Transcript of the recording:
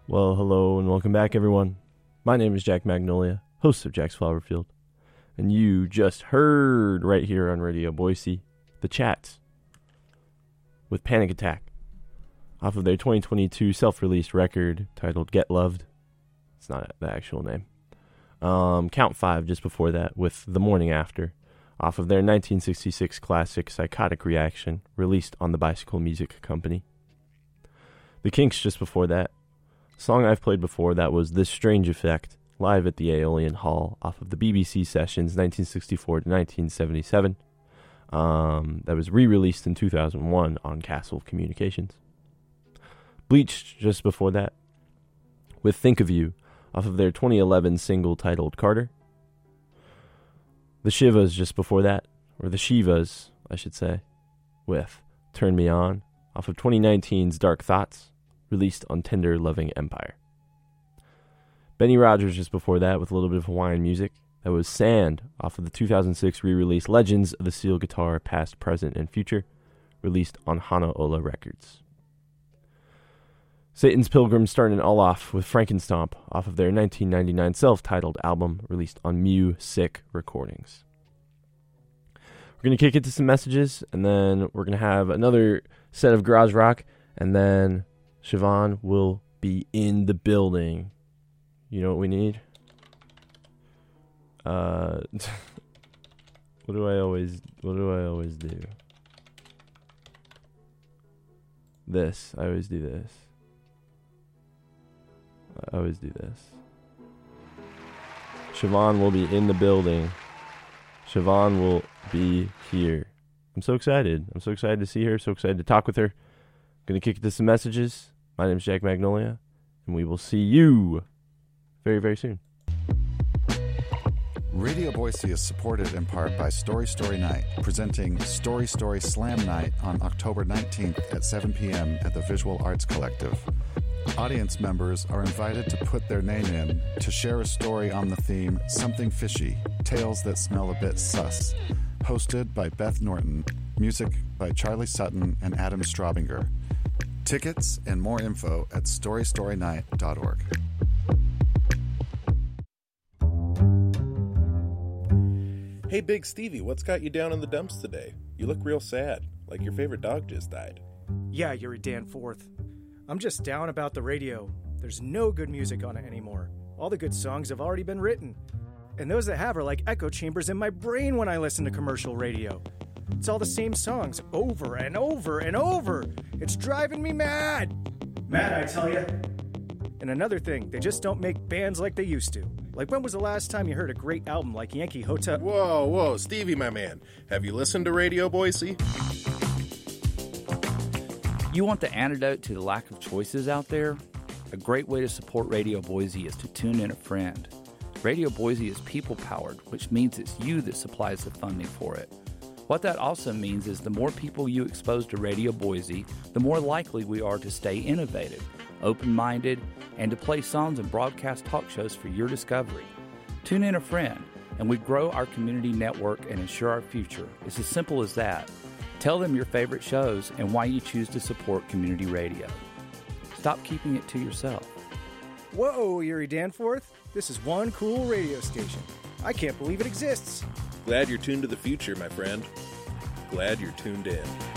Well, hello and welcome back, everyone. My name is Jack Magnolia, host of Jack's Flowerfield, and you just heard right here on Radio Boise, The Chats with Panic Attack, off of their 2022 self-released record titled Get Loved. It's not the actual name. Count 5 just before that with The Morning After, off of their 1966 classic Psychotic Reaction, released on the Bicycle Music Company. The Kinks just before that. Song I've played before, that was This Strange Effect, live at the Aeolian Hall, off of the BBC Sessions 1964 to 1977. That was re-released in 2001 on Castle Communications. Bleach just before that, with Think of You, off of their 2011 single titled Carter. The Shivas just before that, or the Shivas, I should say, with Turn Me On, off of 2019's Dark Thoughts, released on Tender Loving Empire. Benny Rogers just before that with a little bit of Hawaiian music. That was Sand, off of the 2006 re-release Legends of the Steel Guitar Past, Present, and Future, released on Hana Ola Records. Satan's Pilgrim starting it all off with Frankenstomp, off of their 1999 self-titled album, released on Mew Sick Recordings. We're going to kick it to some messages, and then we're going to have another set of garage rock, and then Siobhan will be in the building. You know what we need? What do I always do? This. I always do this. Siobhan will be in the building. Siobhan will be here. I'm so excited. I'm so excited to see her. So excited to talk with her. Gonna kick it to some messages. My name is Jack Magnolia, and we will see you very, very soon. Radio Boise is supported in part by Story Story Night, presenting Story Story Slam Night on October 19th at 7 p.m. at the Visual Arts Collective. Audience members are invited to put their name in to share a story on the theme Something Fishy, Tales That Smell a Bit Sus. Hosted by Beth Norton. Music by Charlie Sutton and Adam Straubinger. Tickets and more info at storystorynight.org. Hey, Big Stevie, what's got you down in the dumps today? You look real sad, like your favorite dog just died. Yeah, Yuri Danforth. I'm just down about the radio. There's no good music on it anymore. All the good songs have already been written. And those that have are like echo chambers in my brain when I listen to commercial radio. It's all the same songs over and over and over. It's driving me mad. Mad, I tell ya. And another thing, they just don't make bands like they used to. Like, when was the last time you heard a great album like Yankee Hotel? Whoa, Stevie, my man. Have you listened to Radio Boise? You want the antidote to the lack of choices out there? A great way to support Radio Boise is to tune in a friend. Radio Boise is people-powered, which means it's you that supplies the funding for it. What that also means is the more people you expose to Radio Boise, the more likely we are to stay innovative, open-minded, and to play songs and broadcast talk shows for your discovery. Tune in a friend, and we grow our community network and ensure our future. It's as simple as that. Tell them your favorite shows and why you choose to support community radio. Stop keeping it to yourself. Whoa, Yuri Danforth. This is one cool radio station. I can't believe it exists. Glad you're tuned to the future, my friend. Glad you're tuned in.